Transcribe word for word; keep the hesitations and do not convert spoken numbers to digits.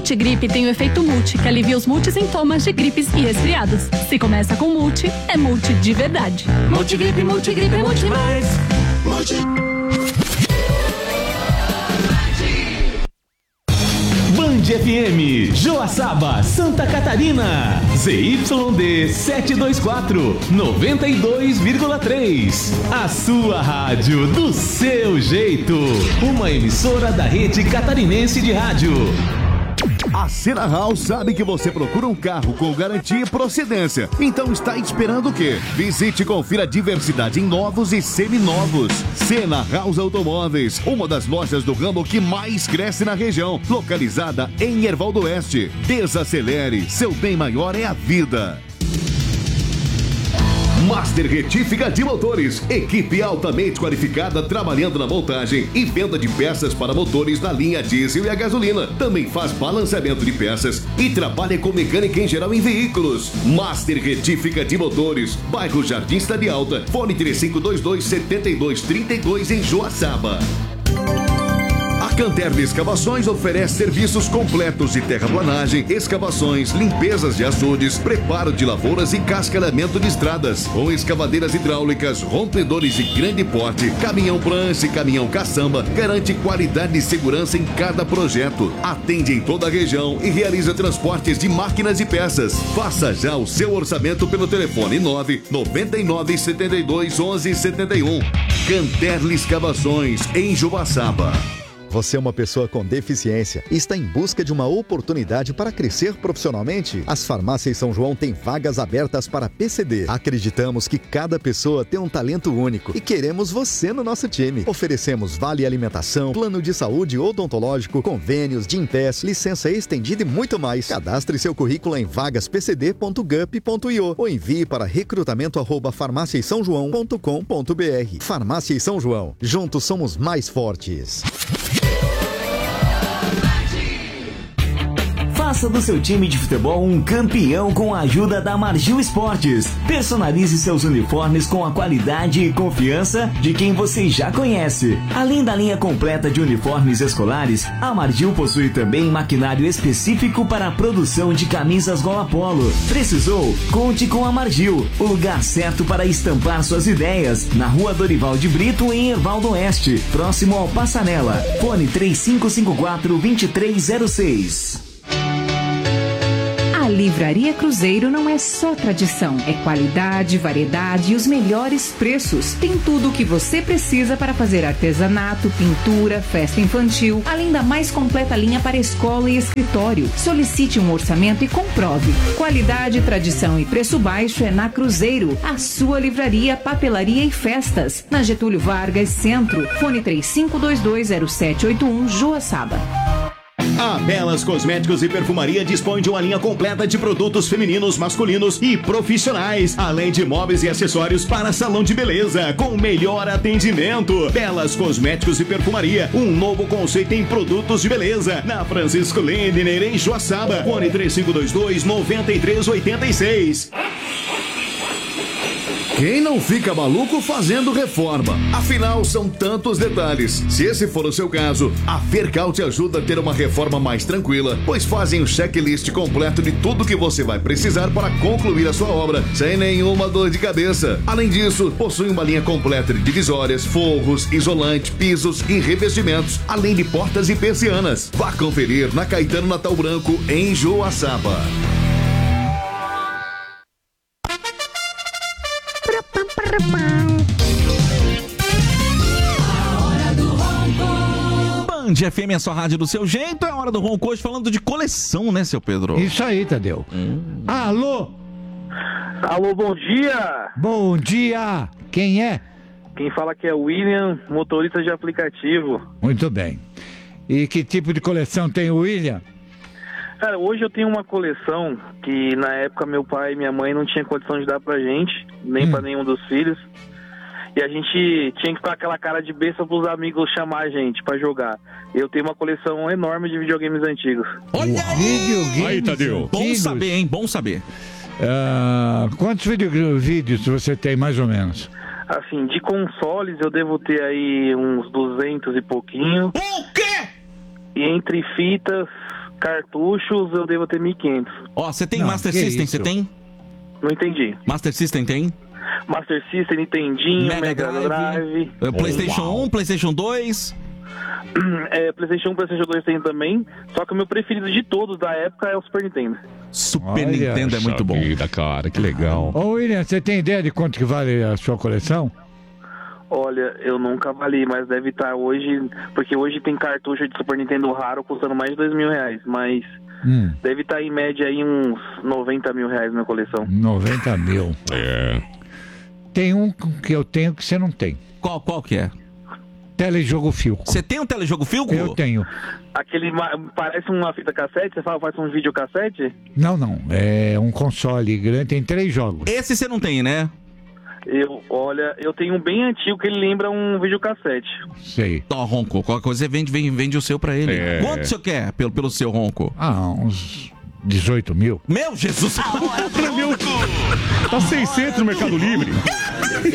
Multigripe tem o efeito multi, que alivia os multissintomas de gripes e resfriados. Se começa com multi, é multi de verdade. Multigripe, multigripe, multi mais. Multi. Band F M, Joaçaba, Santa Catarina. Z Y D setecentos e vinte e quatro, noventa e dois vírgula três. A sua rádio do seu jeito. Uma emissora da Rede Catarinense de Rádio. A Sena House sabe que você procura um carro com garantia e procedência. Então está esperando o quê? Visite e confira a diversidade em novos e seminovos. Sena House Automóveis, uma das lojas do ramo que mais cresce na região, localizada em Erval do Oeste. Desacelere, seu bem maior é a vida. Master Retífica de Motores. Equipe altamente qualificada trabalhando na montagem e venda de peças para motores na linha diesel e a gasolina. Também faz balanceamento de peças e trabalha com mecânica em geral em veículos. Master Retífica de Motores. Bairro Jardim Cidade Alta. Fone três cinco dois dois, sete dois três dois em Joaçaba. A Canterli Escavações oferece serviços completos de terraplanagem, escavações, limpezas de açudes, preparo de lavouras e cascalhamento de estradas. Com escavadeiras hidráulicas, rompedores de grande porte, caminhão prancha e caminhão caçamba, garante qualidade e segurança em cada projeto. Atende em toda a região e realiza transportes de máquinas e peças. Faça já o seu orçamento pelo telefone nove nove nove, sete dois, onze, sete um. Canterli Escavações, em Joaçaba. Você é uma pessoa com deficiência e está em busca de uma oportunidade para crescer profissionalmente? As Farmácias São João têm vagas abertas para P C D. Acreditamos que cada pessoa tem um talento único e queremos você no nosso time. Oferecemos vale alimentação, plano de saúde odontológico, convênios, Gympass, licença estendida e muito mais. Cadastre seu currículo em vagas p c d ponto gup ponto i o ou envie para recrutamento arroba farmácias são joão ponto com ponto b r. Farmácias São João. Juntos somos mais fortes. Faça do seu time de futebol um campeão com a ajuda da Margil Esportes. Personalize seus uniformes com a qualidade e confiança de quem você já conhece. Além da linha completa de uniformes escolares, a Margil possui também maquinário específico para a produção de camisas gola polo. Precisou? Conte com a Margil, o lugar certo para estampar suas ideias, na Rua Dorival de Brito, em Erval do Oeste, próximo ao Passanela. Fone três cinco cinco quatro, dois três zero seis. A Livraria Cruzeiro não é só tradição, é qualidade, variedade e os melhores preços. Tem tudo o que você precisa para fazer artesanato, pintura, festa infantil, além da mais completa linha para escola e escritório. Solicite um orçamento e comprove. Qualidade, tradição e preço baixo é na Cruzeiro, a sua livraria, papelaria e festas. Na Getúlio Vargas, Centro. Fone três cinco dois dois zero sete oito um, Joaçaba. A Belas Cosméticos e Perfumaria dispõe de uma linha completa de produtos femininos, masculinos e profissionais, além de móveis e acessórios para salão de beleza, com melhor atendimento. Belas Cosméticos e Perfumaria, um novo conceito em produtos de beleza, na Francisco Lindner, em Joaçaba. Fone três cinco dois dois, nove três oito seis. Quem não fica maluco fazendo reforma? Afinal, são tantos detalhes. Se esse for o seu caso, a Fercal te ajuda a ter uma reforma mais tranquila, pois fazem um checklist completo de tudo que você vai precisar para concluir a sua obra, sem nenhuma dor de cabeça. Além disso, possui uma linha completa de divisórias, forros, isolante, pisos e revestimentos, além de portas e persianas. Vá conferir na Caetano Natal Branco, em Joaçaba. Band F M é a sua rádio do seu jeito. É a hora do Ronco hoje falando de coleção, né, seu Pedro? Isso aí, Tadeu. Hum. Alô? Alô, bom dia. Bom dia. Quem é? Quem fala que é o William, motorista de aplicativo. Muito bem. E que tipo de coleção tem o William? Cara, hoje eu tenho uma coleção que na época meu pai e minha mãe não tinham condição de dar pra gente, nem hum. pra nenhum dos filhos. E a gente tinha que ficar aquela cara de besta pros amigos chamar a gente pra jogar. Eu tenho uma coleção enorme de videogames antigos. Olha aí! Videogames aí, Tadeu. Bom antigos. saber, hein? Bom saber. Uh, quantos video- vídeos você tem, mais ou menos? Assim, de consoles eu devo ter aí uns duzentos e pouquinho. O quê? E entre fitas... Cartuchos eu devo ter mil e quinhentos. Ó, você tem Não, Master que System, isso? você tem? Não entendi. Master System tem? Master System, Nintendinho, Mega Mega, Drive, Drive. Uh, PlayStation um, PlayStation dois. É, PlayStation um, PlayStation dois tem também. Só que o meu preferido de todos da época é o Super Nintendo. Super Olha, Nintendo é muito bom. Vida, cara, que legal. Ô William, você tem ideia de quanto que vale a sua coleção? Olha, eu nunca avali, mas deve estar hoje... Porque hoje tem cartucho de Super Nintendo raro custando mais de dois mil reais. Mas Hum, deve estar em média aí uns noventa mil reais na coleção. noventa mil. É. Tem um que eu tenho que você não tem. Qual, qual que é? Telejogo Filco. Você tem um telejogo Filco? Eu tenho. Aquele ma- parece uma fita cassete, você fala, faz um videocassete? Não, não. É um console grande, tem três jogos. Esse você não tem, né? Eu, olha, eu tenho um bem antigo que ele lembra um videocassete. Sei. Ó, Ronco, qualquer coisa você vende, vende, vende o seu pra ele. É. Quanto o senhor quer pelo, pelo seu Ronco? Ah, uns dezoito mil. Meu Jesus! Tá seiscentos no Mercado Livre.